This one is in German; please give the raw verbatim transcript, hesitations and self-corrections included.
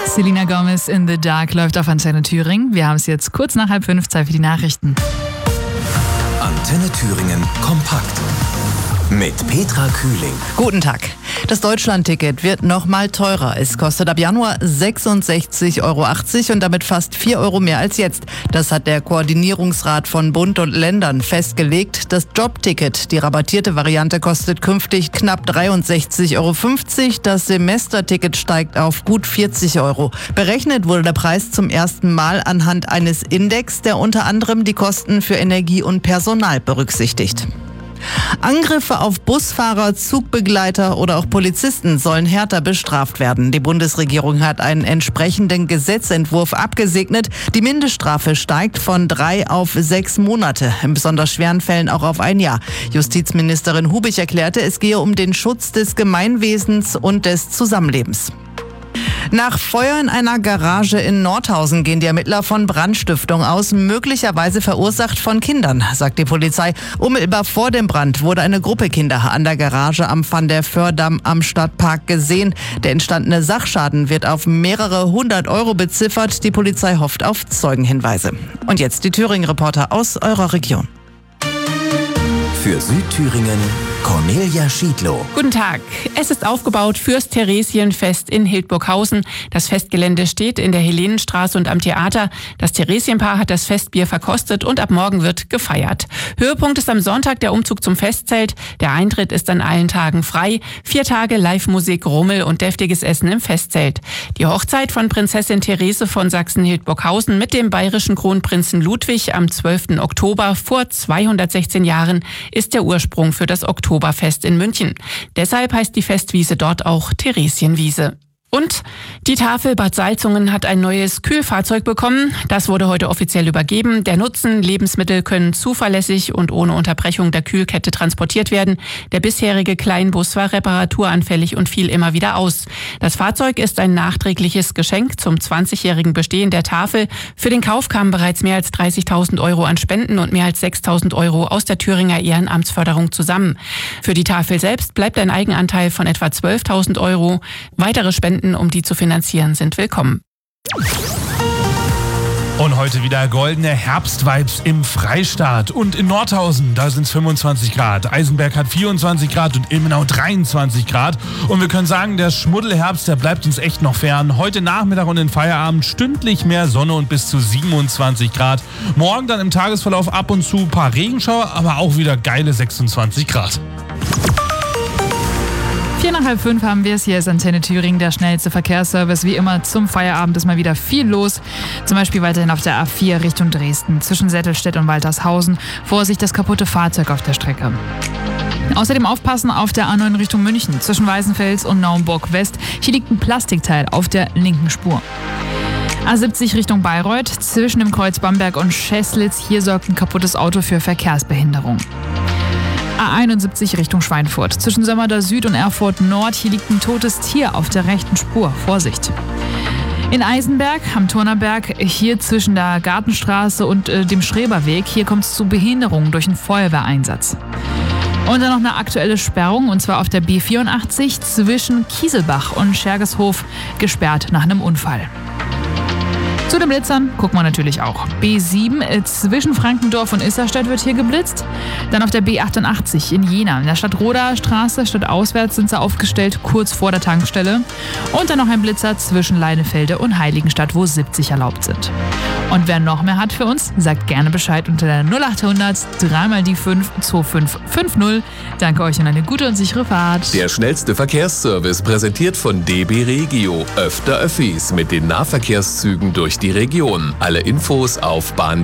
Selena Gomez in the Dark läuft auf Antenne Thüringen. Wir haben es jetzt kurz nach halb fünf, Zeit für die Nachrichten. Antenne Thüringen kompakt mit Petra Kühling. Guten Tag. Das Deutschlandticket wird noch mal teurer. Es kostet ab Januar sechsundsechzig Euro achtzig und damit fast vier Euro mehr als jetzt. Das hat der Koordinierungsrat von Bund und Ländern festgelegt. Das Jobticket, die rabattierte Variante, kostet künftig knapp dreiundsechzig Euro fünfzig. Das Semesterticket steigt auf gut vierzig Euro. Berechnet wurde der Preis zum ersten Mal anhand eines Index, der unter anderem die Kosten für Energie und Personal berücksichtigt. Angriffe auf Busfahrer, Zugbegleiter oder auch Polizisten sollen härter bestraft werden. Die Bundesregierung hat einen entsprechenden Gesetzentwurf abgesegnet. Die Mindeststrafe steigt von drei auf sechs Monate, in besonders schweren Fällen auch auf ein Jahr. Justizministerin Hubich erklärte, es gehe um den Schutz des Gemeinwesens und des Zusammenlebens. Nach Feuer in einer Garage in Nordhausen gehen die Ermittler von Brandstiftung aus, möglicherweise verursacht von Kindern, sagt die Polizei. Unmittelbar vor dem Brand wurde eine Gruppe Kinder an der Garage am Van der Föhrdamm am Stadtpark gesehen. Der entstandene Sachschaden wird auf mehrere hundert Euro beziffert. Die Polizei hofft auf Zeugenhinweise. Und jetzt die Thüringen-Reporter aus eurer Region. Für Südthüringen Cornelia Schiedlow. Guten Tag. Es ist aufgebaut fürs Theresienfest in Hildburghausen. Das Festgelände steht in der Helenenstraße und am Theater. Das Theresienpaar hat das Festbier verkostet und ab morgen wird gefeiert. Höhepunkt ist am Sonntag der Umzug zum Festzelt. Der Eintritt ist an allen Tagen frei. Vier Tage Live-Musik, Rummel und deftiges Essen im Festzelt. Die Hochzeit von Prinzessin Therese von Sachsen-Hildburghausen mit dem bayerischen Kronprinzen Ludwig am zwölften Oktober vor zweihundertsechzehn Jahren ist der Ursprung für das Oktoberfest in München. Deshalb heißt die Festwiese dort auch Theresienwiese. Und die Tafel Bad Salzungen hat ein neues Kühlfahrzeug bekommen. Das wurde heute offiziell übergeben. Der Nutzen: Lebensmittel können zuverlässig und ohne Unterbrechung der Kühlkette transportiert werden. Der bisherige Kleinbus war reparaturanfällig und fiel immer wieder aus. Das Fahrzeug ist ein nachträgliches Geschenk zum zwanzigjährigen Bestehen der Tafel. Für den Kauf kamen bereits mehr als dreißigtausend Euro an Spenden und mehr als sechstausend Euro aus der Thüringer Ehrenamtsförderung zusammen. Für die Tafel selbst bleibt ein Eigenanteil von etwa zwölftausend Euro. Weitere Spenden, um die zu finanzieren, sind willkommen. Und heute wieder goldene Herbstvibes im Freistaat. Und in Nordhausen, da sind es fünfundzwanzig Grad. Eisenberg hat vierundzwanzig Grad und Ilmenau dreiundzwanzig Grad. Und wir können sagen, der Schmuddelherbst, der bleibt uns echt noch fern. Heute Nachmittag und in Feierabend stündlich mehr Sonne und bis zu siebenundzwanzig Grad. Morgen dann im Tagesverlauf ab und zu ein paar Regenschauer, aber auch wieder geile sechsundzwanzig Grad. Vier nach halb fünf haben wir es. Hier ist Antenne Thüringen, der schnellste Verkehrsservice. Wie immer zum Feierabend ist mal wieder viel los. Zum Beispiel weiterhin auf der A vier Richtung Dresden. Zwischen Sättelstedt und Waltershausen. Vorsicht, das kaputte Fahrzeug auf der Strecke. Außerdem aufpassen auf der A neun Richtung München. Zwischen Weißenfels und Naumburg West. Hier liegt ein Plastikteil auf der linken Spur. A siebzig Richtung Bayreuth. Zwischen dem Kreuz Bamberg und Scheßlitz. Hier sorgt ein kaputtes Auto für Verkehrsbehinderung. A einundsiebzig Richtung Schweinfurt. Zwischen Sömmerda Süd und Erfurt Nord. Hier liegt ein totes Tier auf der rechten Spur. Vorsicht. In Eisenberg am Turnerberg, hier zwischen der Gartenstraße und äh, dem Schreberweg, hier kommt es zu Behinderungen durch einen Feuerwehreinsatz. Und dann noch eine aktuelle Sperrung, und zwar auf der B vierundachtzig zwischen Kieselbach und Schergeshof, gesperrt nach einem Unfall. Zu den Blitzern gucken wir natürlich auch. B sieben äh, zwischen Frankendorf und Isserstedt wird hier geblitzt. Dann auf der B achtundachtzig in Jena. In der Stadtroder Straße, stadtauswärts sind sie aufgestellt, kurz vor der Tankstelle. Und dann noch ein Blitzer zwischen Leinefelde und Heiligenstadt, wo siebzig erlaubt sind. Und wer noch mehr hat für uns, sagt gerne Bescheid unter der null achthundert drei mal die fünf zwei fünf fünf null. Danke euch und eine gute und sichere Fahrt. Der schnellste Verkehrsservice präsentiert von D B Regio. Öfter Öffis mit den Nahverkehrszügen durch die Region. Alle Infos auf bahn